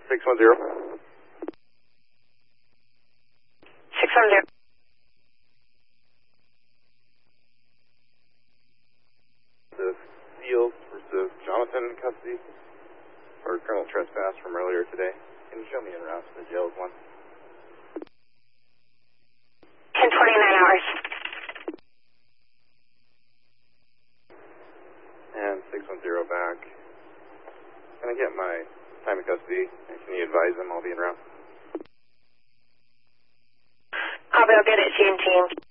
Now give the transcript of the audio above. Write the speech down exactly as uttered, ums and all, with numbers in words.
six one zero. six one zero. The Seals versus Jonathan in custody for criminal trespass from earlier today. Can you show me en route to the jail one? ten twenty-nine hours. And six one zero back. Can I get my time of custody? And can you advise them I'll be en route? I'll be able to get it to you in team.